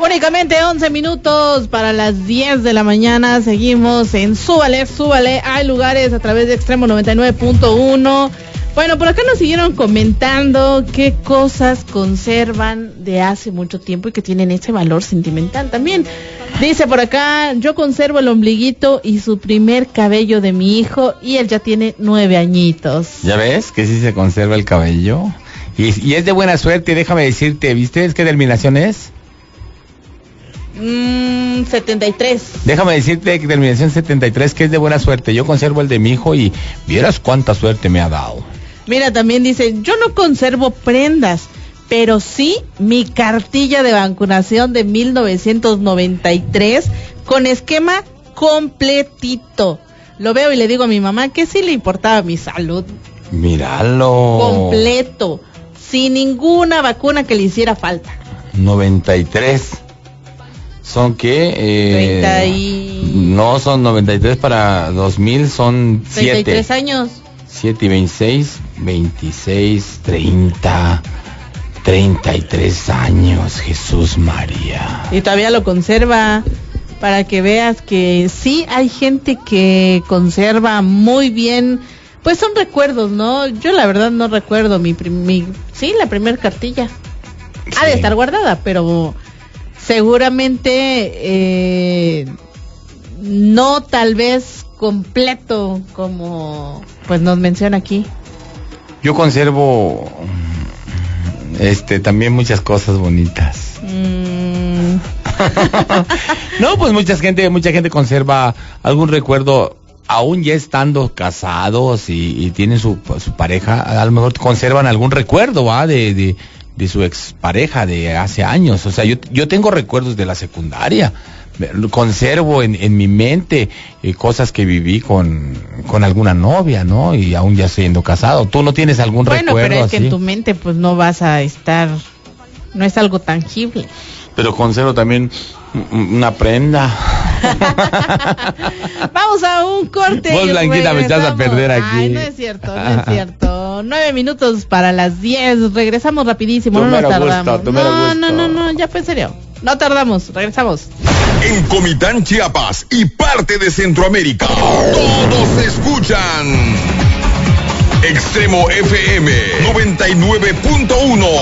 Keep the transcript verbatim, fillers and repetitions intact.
Únicamente once minutos para las diez de la mañana. Seguimos en Súbale, Súbale. Hay lugares a través de Extremo noventa y nueve punto uno. Bueno, por acá nos siguieron comentando qué cosas conservan de hace mucho tiempo y que tienen ese valor sentimental también. Dice por acá, yo conservo el ombliguito y su primer cabello de mi hijo y él ya tiene nueve añitos. ¿Ya ves que sí se conserva el cabello? Y, y es de buena suerte, déjame decirte, ¿viste qué terminación es? Mmm, setenta y tres. Déjame decirte que terminación setenta y tres, que es de buena suerte. Yo conservo el de mi hijo y vieras cuánta suerte me ha dado. Mira, también dice, yo no conservo prendas, pero sí mi cartilla de vacunación de mil novecientos noventa y tres con esquema completito. Lo veo y le digo a mi mamá que sí le importaba mi salud. Míralo. Completo, sin ninguna vacuna que le hiciera falta. noventa y tres. ¿Son qué? Eh, treinta y... No, son noventa y tres para dos mil, son siete. treinta y tres años. siete y veintiséis, veintiséis, treinta, treinta y tres años, Jesús María. Y todavía lo conserva, para que veas que sí hay gente que conserva muy bien, pues son recuerdos, ¿no? Yo la verdad no recuerdo mi, mi sí, la primer cartilla. Sí. Ha de estar guardada, pero seguramente eh, no tal vez completo como pues nos menciona aquí. Yo conservo este también muchas cosas bonitas. Mm. No, pues mucha gente, mucha gente conserva algún recuerdo, aún ya estando casados y, y tienen su, su pareja, a lo mejor conservan algún recuerdo, ¿va? De, de, de su expareja de hace años. O sea, yo, yo tengo recuerdos de la secundaria. Conservo en, en mi mente eh, cosas que viví con, con alguna novia, ¿no? Y aún ya siendo casado. ¿Tú no tienes algún bueno, recuerdo pero es así? Que en tu mente pues no vas a estar, no es algo tangible. Pero conservo también una prenda. Vamos a un corte. Vos, Blanquita, me echas a perder aquí. Ay, no es cierto, no es cierto. Nueve minutos para las diez. Regresamos rapidísimo, tu no nos tardamos. Gusto, no, no, no, no, ya fue en serio. No tardamos, regresamos. En Comitán, Chiapas y parte de Centroamérica, todos escuchan Extremo F M noventa y nueve punto uno.